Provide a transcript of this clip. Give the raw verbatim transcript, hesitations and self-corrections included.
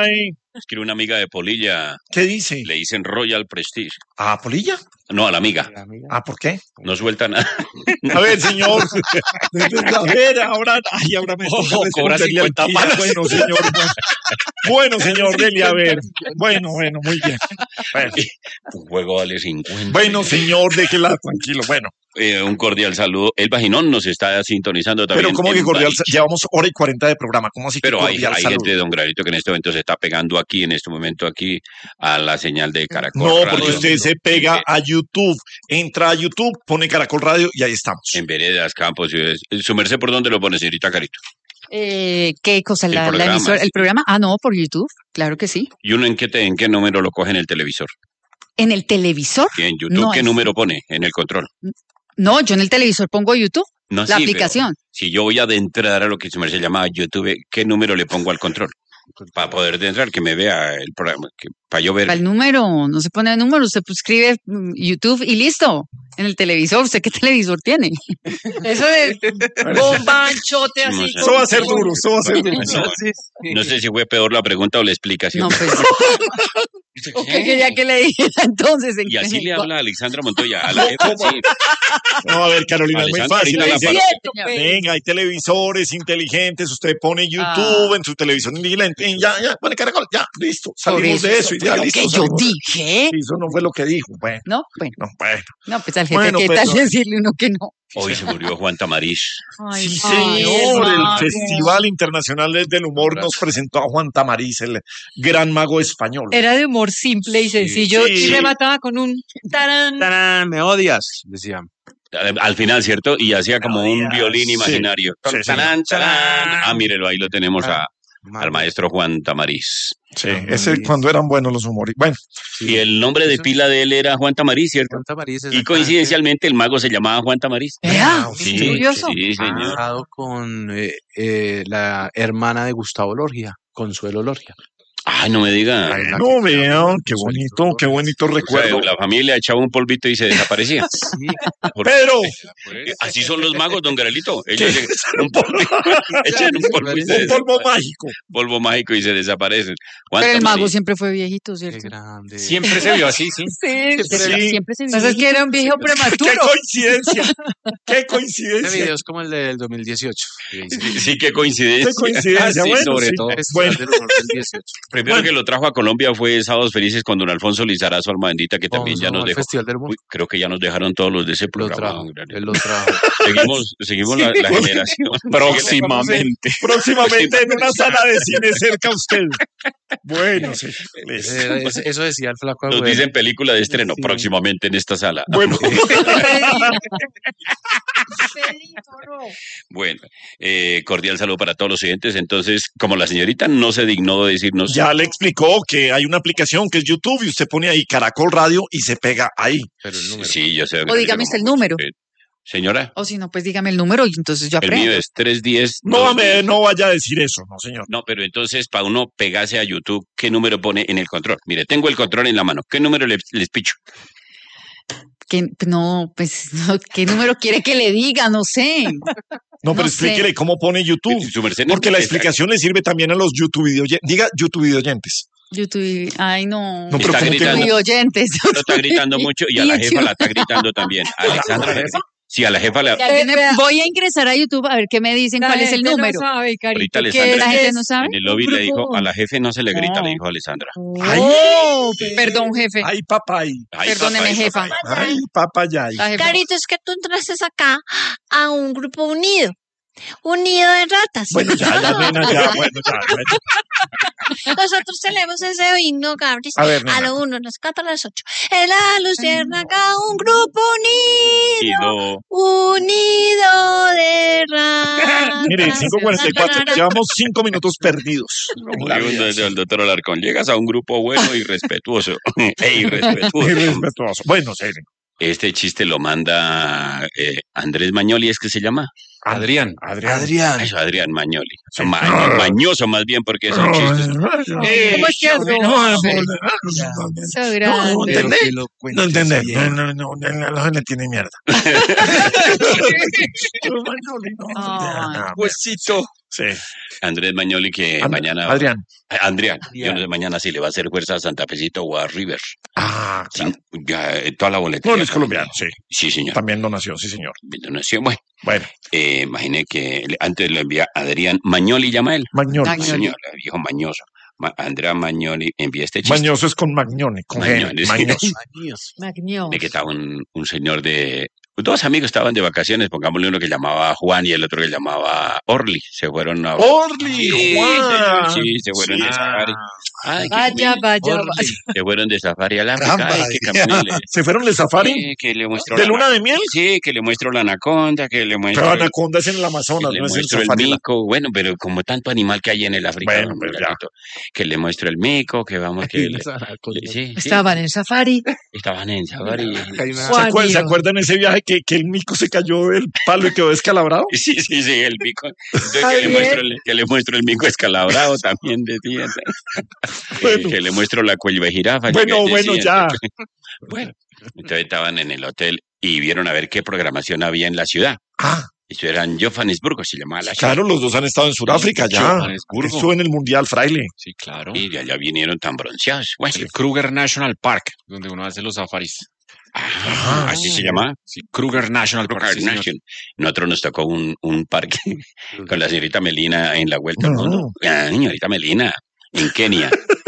hay? Es que una amiga de Polilla. ¿Qué dice? Le dicen Royal Prestige. ¿A Polilla? No, a la amiga. ¿Ah, por qué? No suelta nada. A ver, señor. A ver, ahora, ay, ahora me toca Oh, cobra responderle al cincuenta Killa. palos. Bueno, señor. Bueno, bueno, señor, dele a ver. Bueno, bueno, muy bien. Bueno, Un juego vale cincuenta. bueno, señor, déjela tranquilo. Bueno, Eh, un cordial saludo. El Vaginón nos está sintonizando también. pero ¿cómo que en cordial? Balich. Llevamos hora y cuarenta de programa. ¿Cómo así que Pero hay, cordial hay saludo? gente de Don Granito que en este momento se está pegando aquí, en este momento aquí, a la señal de Caracol No, Radio. porque usted se pega a YouTube. Entra a YouTube, pone Caracol Radio y ahí estamos. En veredas, campos, ciudades. ¿Su merced por dónde lo pone, señorita Carito? Eh, ¿Qué cosa? El La, la programa, emisora, sí. ¿El programa? Ah, no, por YouTube. Claro que sí. ¿Y uno en qué, te- en qué número lo coge en el televisor? ¿En el televisor? ¿Y en YouTube No, qué es- número pone en el control? No, yo en el televisor pongo YouTube, No, la sí, pero aplicación. si yo voy a adentrar a lo que su merced llama YouTube, ¿qué número le pongo al control? Para poder entrar, que me vea el programa, que, para yo ver. Para el número, no se pone el número, usted pues escribe mm, YouTube y listo. En el televisor, ¿usted qué televisor tiene? Eso de bombanchote No así. sé. Eso va a ser duro, eso va a ser duro. No, no sé si fue peor la pregunta o la explicación. No, pues. ¿O qué quería que le dijera entonces? ¿En Y así qué- le habla a Alexandra Montoya. A la jefa, sí. No, a ver, Carolina, es muy Alessandra, fácil. ahorita Dice, la Cierto, pues. venga, hay televisores inteligentes, usted pone YouTube Ah. en su televisión inteligente, y ya, ya, pone Caracol, ya, listo, salimos de eso y ya, Lo listo. que yo salimos de- dije. Eso no fue lo que dijo, bueno, No, bueno, no, bueno. no, pues al jefe, Bueno, ¿qué pero- tal decirle uno que no? Hoy se murió Juan Tamariz. Sí, ay, señor, el mago. Festival Internacional del Humor nos presentó a Juan Tamariz, el gran mago español. Era de humor simple y sencillo sí. y remataba con un tarán. ¡Tarán! Me odias, decía. Al al final, ¿cierto? Y hacía como un Melodías, violín sí. imaginario. Sí, sí. Tarán, tarán. Ah, mírelo, ahí lo tenemos a, Mago. al maestro Juan Tamariz. Sí, ese cuando eran buenos los humoristas. Bueno, Y el nombre de Eso- pila de él era Juan Tamariz, ¿cierto? Juan Tamariz, Y exactamente. coincidencialmente el mago se llamaba Juan Tamariz. Vea, sí, qué curioso. Sí, señor. Casado con eh, eh, la hermana de Gustavo Lorgia, Consuelo Lorgia. Ay, no me diga. Ay, no vean, qué bonito, qué bonito O sea, recuerdo. la familia echaba un polvito y se desaparecía. Sí, Por- Pero, Así son los magos, don Garelito. Ellos echan un polvo, echan un polvo y se un polvo desaparecen. mágico. Polvo mágico y se desaparecen. Juan Pero el mago Tamariz. siempre fue viejito, qué ¿cierto? grande. Siempre se vio así, sí. Sí, Sí. siempre se Entonces que era un viejo ¡Qué prematuro. coincidencia! ¡Qué Este coincidencia! video es como el del dos mil dieciocho. que dice, Sí, qué coincidencia. ¡Qué coincidencia! Ah, sí, bueno, sobre sí. todo. Festival Bueno, del Humor del dieciocho. Primero Bueno. que lo trajo a Colombia fue Sábados Felices con don Alfonso Lizarazo, alma bendita, que también ya nos el dejó. Festival del Humor. Uy, creo que ya nos dejaron todos los de ese Lo programa. trajo, don Garelito. él lo trajo. Seguimos, seguimos la, la generación. Próximamente. próximamente en una sala de cine cerca a usted. Bueno, sí. listo. Eh, es- Eso decía el flaco Nos Agüero. dicen película de estreno Sí. próximamente en esta sala. Bueno, Bueno, eh, cordial saludo para todos los oyentes. Entonces, como la señorita no se dignó de decirnos, ya le explicó que hay una aplicación que es YouTube y usted pone ahí Caracol Radio y se pega ahí. Pero el número. sí, yo sé. O dígame usted el número. Eh, Señora, O si no, pues dígame el número y entonces yo el mío aprendo. es tres diez. No, me, no vaya a decir eso, no, señor. No, pero entonces para uno pegarse a YouTube, ¿qué número pone en el control? Mire, tengo el control en la mano. ¿Qué número le- les picho? Que, no, pues, no, ¿qué número quiere que le diga? No sé. No, pero No explíquele sé. cómo pone YouTube. Su merced no Porque la entiende. explicación le sirve también a los YouTube videoyentes. Diga YouTube videoyentes. YouTube, ay no. No, pero Está ¿cómo que gritando. Y oyentes. Lo está gritando mucho y a la jefa la está gritando también. Alexandra, ¿A la jefa? sí, a la jefa le... Que alguien me- Voy a ingresar a YouTube a ver qué me dicen, La cuál es el gente número. No sabe, Ahorita Carito, le que saldrá. La es- gente no sabe. En el lobby un le dijo, grupo. a la jefe no se le grita, No. le dijo Alexandra. Ay, Oh, perdón, jefe. ay, papay. Ay, Perdóneme, papá, jefa. ay, papá. Ay, papayay. La jefa. Carito, es que tú entraste acá a un grupo unido. Un nido de ratas. Bueno, ya, ya, nena, ya, bueno, ya. bueno. Nosotros tenemos ese himno, Gabriel. A ver, A nena. lo uno, nos canta a las ocho. En la luciérnaga, un grupo Y unido. no, Unido de ratas. Mire, cinco cuarenta y cuatro, llevamos cinco minutos perdidos. en la digo, vida. desde el doctor Alarcón, llegas a un grupo bueno y respetuoso. e irrespetuoso. Irrespetuoso. Bueno, serio. Este chiste lo manda eh, Andrés Mañoli, ¿es que se llama? Adrián. Adrián. Adrián. Eso, Adrián Mañoli. Ma- mañoso más bien porque son chistes. ¿Cómo es que hace? No, Eso no, grande. no, Pero ¿entendés? que lo No cuentes entender, bien. no, no, no, no, no, le tiene mierda. Ay. No, Huesito. Sí. Andrés Mañoli que And- mañana... Adrián. Adrián, yo no sé mañana si le va a hacer fuerza a Santa Fecito o a River. Ah, Sí, claro. ya, eh, toda la boletería. No, él es colombiano, sí. Sí, señor. También donación, sí, señor. Donación, bueno, Bueno, eh, imaginé que le- antes lo envía Adrián Mañoli, llama él. Magnoli. Magnoli. Señor, el viejo mañoso. Ma- Andrea Mañoli envía este chiste. Mañoso es con Magnone, con G. Magnone, sí. Mañoso. Magnios. De que estaba un, un señor de... Dos amigos estaban de vacaciones, pongámosle uno que llamaba Juan y el otro que llamaba Orly. Se fueron a... Orly, Sí, Juan. sí, se fueron de safari. Ay, qué Vaya, camino. vaya, Orly. vaya. Se fueron de safari al África. Caramba, Ay, qué camino le- ¿Se fueron de safari? Sí, que le muestro ¿De la- luna de miel? Sí, que le muestro la anaconda, que le muestro... Pero el- Anaconda es en el que Amazonas, le no es en muestro el safari. mico, bueno, pero como tanto animal que hay en el África, Bueno, hombre, pues ya. gatito, que le muestro el mico, que vamos, que le- le- sí, sí, Estaban en safari. estaban en safari. ¿Se, acuer- Juanillo. ¿Se acuerdan ese viaje que, que el mico se cayó del palo y quedó descalabrado? Sí, sí, sí, el mico. Entonces, que le, Javier. muestro el, que le muestro el mico escalabrado también decía. Bueno. Que le muestro la cuello de jirafa. Bueno, que bueno, decía. ya. Bueno, entonces estaban en el hotel y vieron a ver qué programación había en la ciudad. Ah, Eso era en Johannesburgo, se llamaba la ciudad. claro, los dos han estado en Sudáfrica ya. Johannesburgo. Estuvo en el Mundial, Fraile. Sí, claro. Y de allá vinieron tan bronceados. Bueno, El Kruger National Park, donde uno hace los safaris. ah, así se llama. Sí, Kruger National Park. Kruger sí, señor. Nation. Nosotros nos tocó un, un parque con la señorita Melina en la vuelta al No. mundo. La señorita Melina, en Kenia.